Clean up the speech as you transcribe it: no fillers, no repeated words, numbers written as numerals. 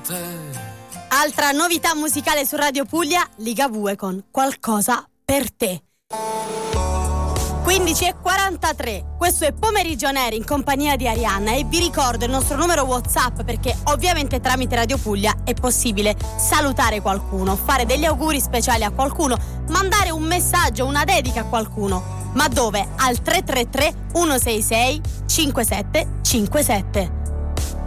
Altra novità musicale su Radio Puglia, Ligabue con Qualcosa per te. 15:43, questo è Pomeriggio Neri in compagnia di Arianna e vi ricordo il nostro numero WhatsApp, perché ovviamente tramite Radio Puglia è possibile salutare qualcuno, fare degli auguri speciali a qualcuno, mandare un messaggio, una dedica a qualcuno. Ma dove? Al 333 166 5757.